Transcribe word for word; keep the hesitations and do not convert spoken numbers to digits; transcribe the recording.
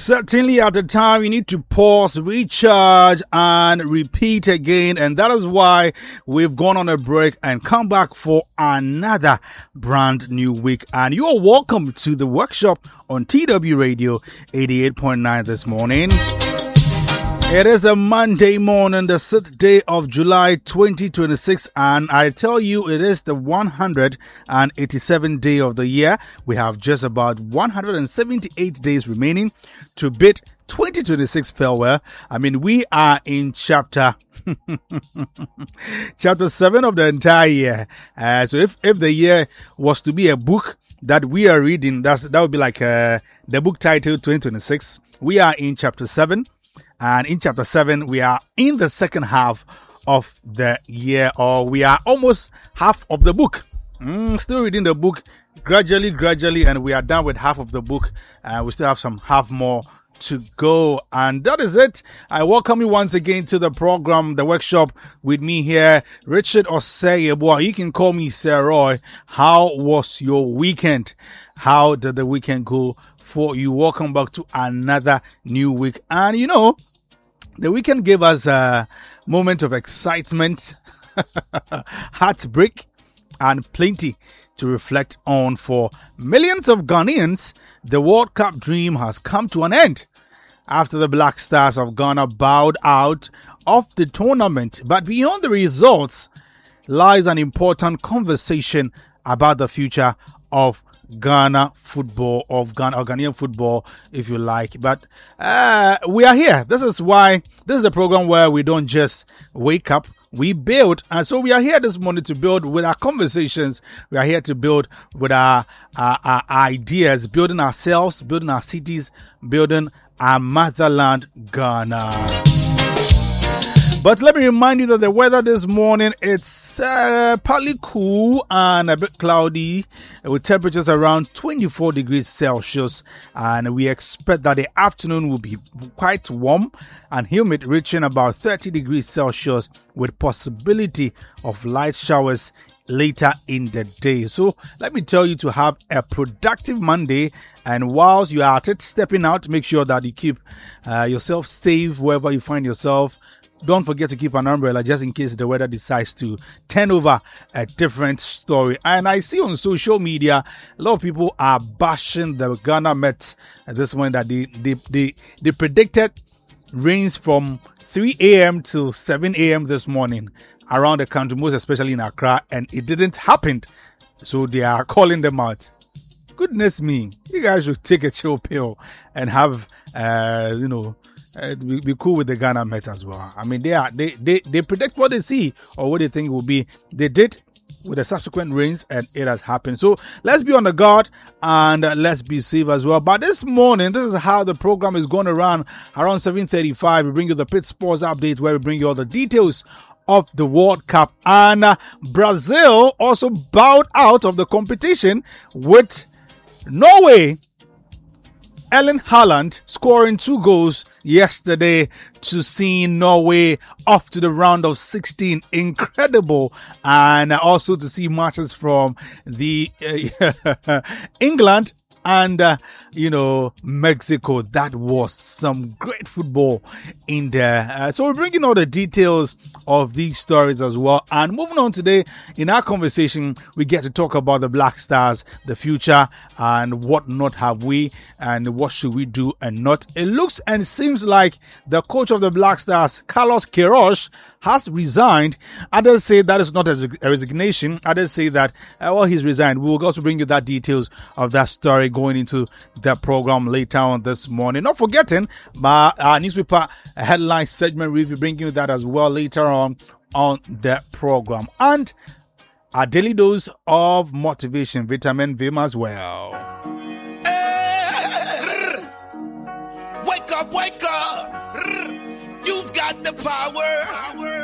Certainly at the time you need to pause, recharge and repeat again, and that is why we've gone on a break and come back for another brand new week. And you're welcome to the workshop on T W Radio eighty-eight point nine this morning. It is a Monday morning, the sixth day of July twenty twenty-six, and I tell you it is the one hundred eighty-seventh day of the year. We have just about one hundred seventy-eight days remaining to bid twenty twenty-six farewell. I mean, we are in chapter chapter seven of the entire year. Uh, so if, if the year was to be a book that we are reading, that's, that would be like uh, the book title twenty twenty-six. We are in chapter seven. And in chapter seven, we are in the second half of the year, or we are almost half of the book. Mm, still reading the book gradually, gradually, and we are done with half of the book. And uh, we still have some half more to go. And that is it. I welcome you once again to the program, the workshop with me here, Richard Osei. You can call me Sir Roy. How was your weekend? How did the weekend go for you? Welcome back to another new week. And you know, the weekend gave us a moment of excitement, heartbreak, and plenty to reflect on. For millions of Ghanaians, the World Cup dream has come to an end after the Black Stars of Ghana bowed out of the tournament. But beyond the results lies an important conversation about the future of Ghana football, of Ghana, or Ghanaian football, if you like. But uh, we are here. This is why this is a program where we don't just wake up, we build. And so we are here this morning to build with our conversations. We are here to build with our, our, our ideas, building ourselves, building our cities, building our motherland, Ghana. But let me remind you that the weather this morning, it's uh, partly cool and a bit cloudy with temperatures around twenty-four degrees Celsius. And we expect that the afternoon will be quite warm and humid, reaching about thirty degrees Celsius with possibility of light showers later in the day. So let me tell you to have a productive Monday. And whilst you are at it, stepping out, make sure that you keep uh, yourself safe wherever you find yourself. Don't forget to keep an umbrella just in case the weather decides to turn over a different story. And I see on social media, a lot of people are bashing the Ghana Met at this point that they, they, they, they predicted rains from three a.m. till seven a.m. this morning around the country, most especially in Accra, and it didn't happen. So they are calling them out. Goodness me, you guys should take a chill pill and have, uh, you know, Uh, be, be cool with the Ghana Met as well. I mean, they are they, they they predict what they see or what they think will be. They did with the subsequent rains, and it has happened. So let's be on the guard and uh, let's be safe as well. But this morning, this is how the program is going to run. Around seven thirty-five, we bring you the Pit Sports update, where we bring you all the details of the World Cup. And uh, Brazil also bowed out of the competition with Norway. Erling Haaland scoring two goals yesterday to see Norway off to the round of sixteen. Incredible. And also to see matches from the uh, England and, uh, you know, Mexico. That was some great football in there. Uh, so we're bringing all the details of these stories as well. And moving on today, in our conversation, we get to talk about the Black Stars, the future, and what not have we, and what should we do and not. It looks and seems like the coach of the Black Stars, Carlos Queiroz, has resigned. Others say that is not a resignation. Others say that, uh, well, he's resigned. We will also bring you that details of that story going into the program later on this morning. Not forgetting, but our newspaper headline segment review, bringing you that as well later on on the program. And our daily dose of motivation, vitamin Vim as well. Hey, wake up, wake up. You've got the power.